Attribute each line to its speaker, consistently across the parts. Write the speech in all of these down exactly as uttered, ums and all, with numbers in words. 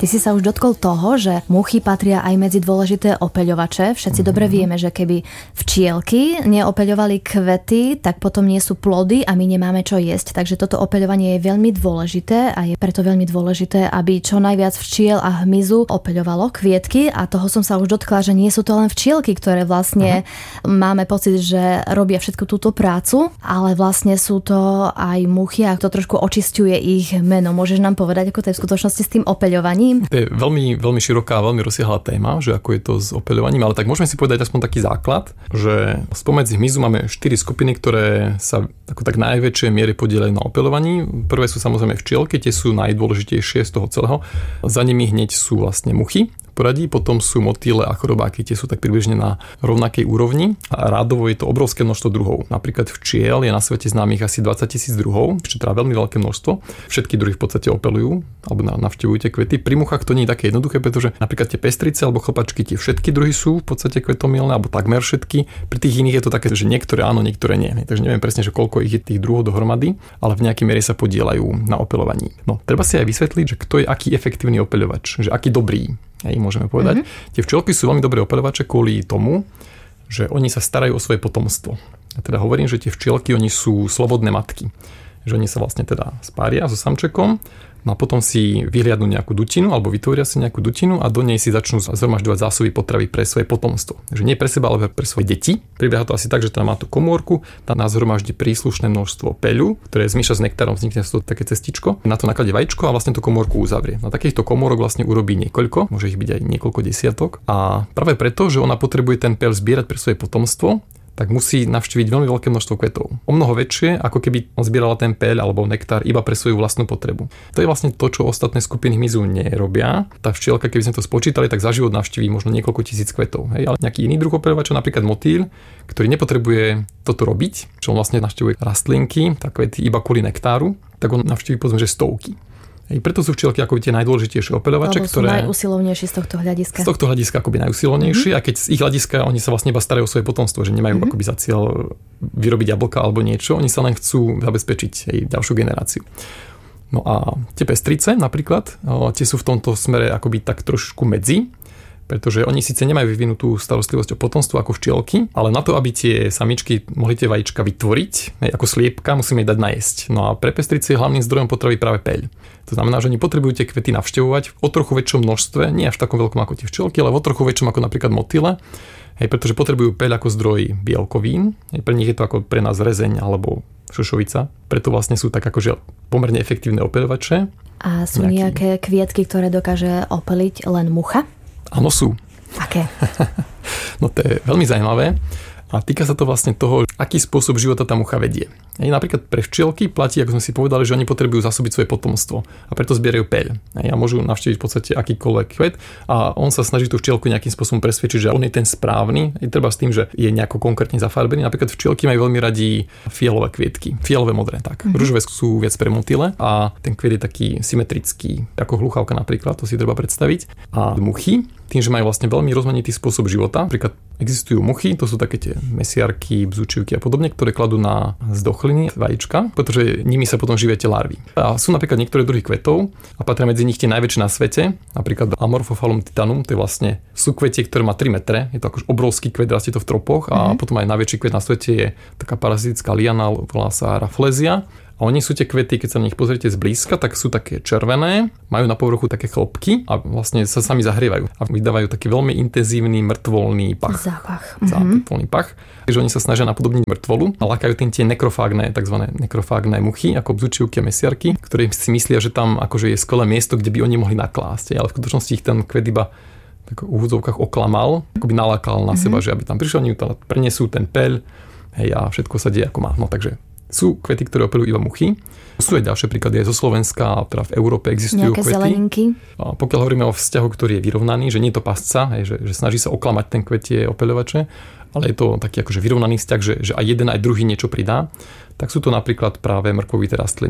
Speaker 1: Ty si sa už dotkol toho, že muchy patria aj medzi dôležité opeľovače. Všetci mm-hmm. dobre vieme, že keby včielky neopeľovali kvety, tak potom nie sú plody a my nemáme čo jesť. Takže toto opeľovanie je veľmi dôležité a je preto veľmi dôležité, aby čo najviac včiel a hmyzu opeľovalo kvietky. A toho som sa už dotkla, že nie sú to len včielky, ktoré vlastne uh-huh. máme pocit, že robia všetku túto prácu, ale vlastne sú to aj muchy a to trošku očisťuje ich meno. Môžeš nám povedať, ako to je v skutočnosti s tým opeľovaním?
Speaker 2: To je veľmi, veľmi široká, veľmi rozsiahla téma, že ako je to s opeľovaním, ale tak môžeme si povedať aspoň taký základ, že spomedzi hmyzu máme štyri skupiny, ktoré sa ako tak najväčšej miere podieľajú na opeľovaní. Prvé sú samozrejme včielky, tie sú najdôležitejšie z toho celého. Za nimi hneď sú vlastne muchy. Poradí, potom sú motýle a chorobáky, tie sú tak približne na rovnakej úrovni a rádovo je to obrovské množstvo druhov. Napríklad včiel je na svete známych asi dvadsať tisíc druhov, čo teda veľmi veľké množstvo. Všetky druhy v podstate opeľujú alebo navštevujú tie kvety. Pri muchách to nie je také jednoduché, pretože napríklad tie pestrice alebo chlpačky, tie všetky druhy sú v podstate kvetomilné alebo takmer všetky. Pri tých iných je to také, že niektoré áno, niektoré nie. Takže neviem presne, že koľko ich je tých druhov dohromady, ale v nejakej miere sa podieľajú na opeľovaní. No, treba si aj vysvetliť, že kto je aký efektívny opeľovač, že aký dobrý. Hej, môžeme povedať. Mm-hmm. Tie včielky sú veľmi dobré opeľovače kvôli tomu, že oni sa starajú o svoje potomstvo. Ja teda hovorím, že tie včielky, oni sú slobodné matky. Že oni sa vlastne teda spária so samčekom, no a potom si vyhliadnú nejakú dutinu alebo vytvoria si nejakú dutinu a do nej si začnú zhromažďovať zásoby potravy pre svoje potomstvo. Takže nie pre seba, ale pre svoje deti. Prebieha to asi tak, že tam má tú komórku, tam nazhromaždí príslušné množstvo peľu, ktoré zmieša s nektárom, vznikne z toho také cestičko. Na to nakladie vajíčko a vlastne tú komórku uzavrie. Na takýchto komórok vlastne urobí niekoľko, môže ich byť aj niekoľko desiatok. A práve preto, že ona potrebuje ten peľ zbierať pre svoje potomstvo, tak musí navštíviť veľmi veľké množstvo kvetov. O mnoho väčšie, ako keby on zbierala ten peľ alebo nektár iba pre svoju vlastnú potrebu. To je vlastne to, čo ostatné skupiny hmyzu nerobia. Tá včielka, keby sme to spočítali, tak za život navštíví možno niekoľko tisíc kvetov. Hej? Ale nejaký iný druh opeľovača, napríklad motýl, ktorý nepotrebuje toto robiť, čo on vlastne navštevuje rastlinky, tak kvety iba kvôli nektáru, tak on navštíví povedzme, že stovky. I preto sú včielky ako tie najdôležitejšie opeľovače,
Speaker 1: ktoré sú najusilovnejšie z tohto hľadiska.
Speaker 2: Z tohto hľadiska akoby najusilovnejšie, mm-hmm. a keď z ich hľadiska oni sa vlastne iba starajú o svoje potomstvo, že nemajú mm-hmm. akoby za cieľ vyrobiť jablka alebo niečo, oni sa len chcú zabezpečiť aj ďalšiu generáciu. No a tie pestrice napríklad, tie sú v tomto smere akoby tak trošku medzi, pretože oni síce nemajú vyvinutú starostlivosť o potomstvo ako včielky, ale na to, aby tie samičky mohli tie vajíčka vytvoriť, ako sliepka, musíme jej dať najesť. No a pre pestrice je hlavným zdrojom potravy práve peľ. To znamená, že oni potrebujú tie kvety navštevovať o trochu väčšom množstve, nie až v takom veľkom ako tie včielky, ale o trochu väčšom ako napríklad motýle, hej, pretože potrebujú peľ ako zdroj bielkovín. Hej, pre nich je to ako pre nás rezeň alebo šošovica. Preto vlastne sú tak akože pomerne efektívne opeľovače.
Speaker 1: A sú nejaký... nejaké kvietky, ktoré dokáže opeliť len mucha?
Speaker 2: Áno, sú.
Speaker 1: Aké?
Speaker 2: No to je veľmi zaujímavé. A týka sa to vlastne toho, aký spôsob života tá mucha vedie. Aj napríklad pre včielky platí, ako sme si povedali, že oni potrebujú zasobiť svoje potomstvo a preto zbierajú peľ. A môžu navštíviť v podstate akýkoľvek kvet a on sa snaží tú včielku nejakým spôsobom presvedčiť, že on je ten správny. Je treba s tým, že je nejako konkrétne zafarbený. Napríklad včielky majú veľmi radi fialové kvietky. Fialové modré, tak. Mm-hmm. Ružové sú viac pre motýle a ten kvet je taký symetrický, ako hluchávka napríklad, to si treba predstaviť. A muchy, tým, že majú vlastne veľmi rozmanitý spôsob života. Napríklad existujú muchy, to sú také tie mesiarky, bzučivky a podobne, ktoré kladú na zdochliny vajíčka, pretože nimi sa potom živia tie larvy. A sú napríklad niektoré druhy kvetov a patria medzi nich tie najväčšie na svete, napríklad Amorphophallum titanum, to je vlastne súkvetie, ktoré má tri metre, je to akož obrovský kvet, rastie to v tropoch a mm-hmm. potom aj najväčší kvet na svete je taká parazitická liana, volá sa Rafflesia. A oni sú tie kvety, keď sa na nich pozriete zblízka, tak sú také červené, majú na povrchu také chlopky a vlastne sa sami zahrievajú a vydávajú taký veľmi intenzívny mŕtvolný pach.
Speaker 1: Zápach.
Speaker 2: Zápach, pach. Takže oni sa snažia napodobniť mŕtvolu a lákajú tým tie nekrofágne, takzvané nekrofágne muchy, ako bzučivky a mesiarky, ktoré si myslia, že tam akože je skvelé miesto, kde by oni mohli naklásť. Ale v skutočnosti ich ten kvet iba v úvodzovkách oklamal, akoby nalákal na mm-hmm. seba, že aby tam prišiel, oni tam prenesú ten peľ, hej, a všetko sa deje ako má. No takže sú kvety, ktoré opeľujú iba muchy. Sú aj ďalšie príklady aj zo Slovenska, teda v Európe existujú
Speaker 1: nejaké
Speaker 2: kvety.
Speaker 1: Zeleninky.
Speaker 2: A pokiaľ hovoríme o vzťahu, ktorý je vyrovnaný, že nie je to pasca, hej, že, že snaží sa oklamať ten kvet tie opeľovače, ale je to taký akože vyrovnaný vzťah, že, že aj jeden aj druhý niečo pridá, tak sú to napríklad práve mrkvovité rastliny.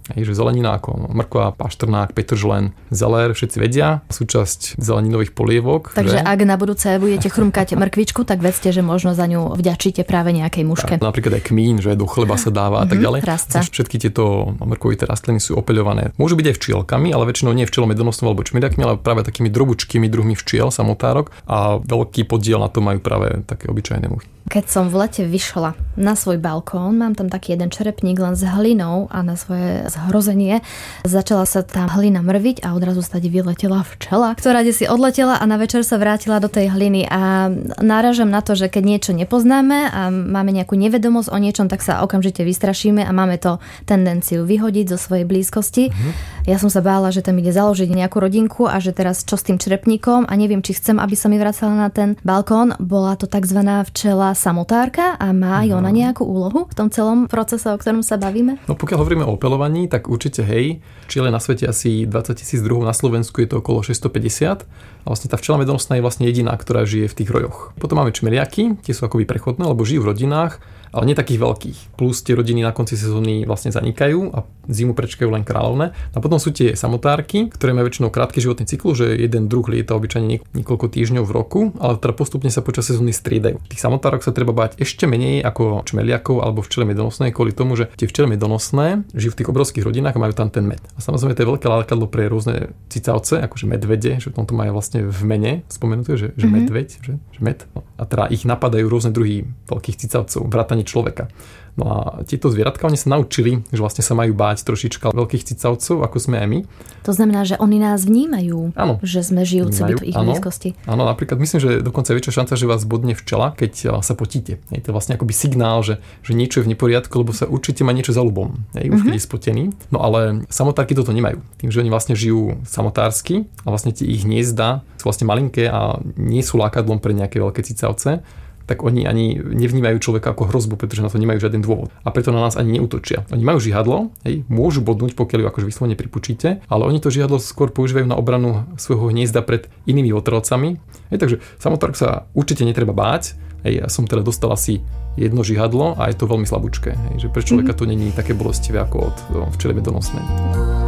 Speaker 2: Hej, že zelenina ako mrkva, paštrnák, petržlen, zelér, všetci vedia, súčasť zeleninových polievok.
Speaker 1: Takže
Speaker 2: že?
Speaker 1: Ak na budúce budete chrumkať mrkvičku, tak vedzte, že možno za ňu vďačíte práve nejakej muške.
Speaker 2: Tak, napríklad aj kmín, že do chleba sa dáva a tak ďalej.
Speaker 1: Prasca.
Speaker 2: Všetky tieto mrkvovité rastliny sú opeľované. Môžu byť aj včielkami, ale väčšinou nie včielom medonosnou alebo čmeliakmi, ale práve takými drobučkými druhmi včiel, samotárok, a veľký podiel na to majú práve také obyčajné muchy.
Speaker 1: Keď som v lete vyšla na svoj balkón, mám tam taký jeden čerepník len s hlinou a na svoje zhrozenie začala sa tá hlina mrviť a odrazu stade vyletela včela, ktorá si odletela a na večer sa vrátila do tej hliny. A náražam na to, že keď niečo nepoznáme a máme nejakú nevedomosť o niečom, tak sa okamžite vystrašíme a máme to tendenciu vyhodiť zo svojej blízkosti. Mhm. Ja som sa bála, že tam ide založiť nejakú rodinku a že teraz čo s tým čerepníkom a neviem, či chcem, aby sa mi vracala na ten balkón. Bola to takzvaná včela samotárka a má aj ona nejakú úlohu v tom celom procese, o ktorom sa bavíme?
Speaker 2: No pokiaľ hovoríme o opeľovaní, tak určite hej. Včiel je na svete asi dvadsať tisíc druhov, na Slovensku je to okolo šesťstopäťdesiat. A vlastne tá včela medonosná je vlastne jediná, ktorá žije v tých rojoch. Potom máme čmeliaky, tie sú akoby prechodné, lebo žijú v rodinách, ale nie takých veľkých. Plus tie rodiny na konci sezóny vlastne zanikajú a zimu prečkajú len kráľovné. A potom sú tie samotárky, ktoré majú väčšinou krátky životný cyklus, že jeden druh lieta obyčajne niekoľko týždňov v roku, ale teda postupne sa počas sezóny striedajú. Tých samotárok sa treba báť ešte menej ako čmeliakov alebo včele medonosné, kvôli tomu, že tie včele medonosné žijú v tých obrovských rodinách a majú tam ten med. A samozrejme to je veľké lákadlo pre rôzne cicavce, akože medvede, že tom to majú vlastne v mene spomenuté, že, že mm-hmm. medveď, že, že med. No. A teda ich napadajú rôzne druhy veľkých cicavcov, vrátane človeka. No a tieto zvieratka, oni sa naučili, že vlastne sa majú báť trošička veľkých cicavcov, ako sme aj my.
Speaker 1: To znamená, že oni nás vnímajú,
Speaker 2: áno,
Speaker 1: že sme žijúci
Speaker 2: vnímajú,
Speaker 1: v ich
Speaker 2: áno,
Speaker 1: blízkosti.
Speaker 2: Áno, napríklad myslím, že dokonca je väčšia šanca, že vás bodne včela, keď sa potíte. Je to vlastne akoby signál, že, že niečo je v neporiadku, lebo sa určite má niečo za ľubom, už keď je spotený. No ale samotárky toto nemajú. Tým, že oni vlastne žijú samotársky a vlastne tie ich hniezda sú vlastne malinké a nie sú lákadlom pre nejaké veľké cicavce, tak oni ani nevnímajú človeka ako hrozbu, pretože na to nemajú žiaden dôvod. A preto na nás ani neútočia. Oni majú žihadlo, hej, môžu bodnúť, pokiaľ ju akože vyslovene pripučíte, ale oni to žihadlo skôr používajú na obranu svojho hniezda pred inými otrovcami. Hej, takže samotárok sa určite netreba báť. Hej, ja som teda dostal asi jedno žihadlo a je to veľmi slabúčké. Hej, že pre človeka to není také bolestivé ako od včely medonosnej.